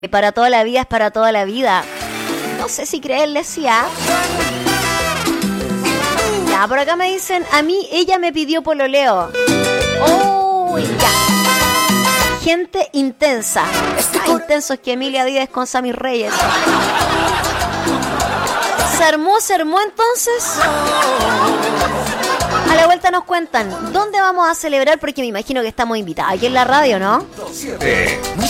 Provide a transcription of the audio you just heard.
Para toda la vida es para toda la vida. No sé si creerle sí, ¿ah? Ya, por acá me dicen, a mí ella me pidió pololeo. ¡Oh, ya! Gente intensa. Más intensos que Emilia Díaz con Sammy Reyes. ¿Se armó entonces? A la vuelta nos cuentan dónde vamos a celebrar, porque me imagino que estamos invitados aquí en la radio, ¿no?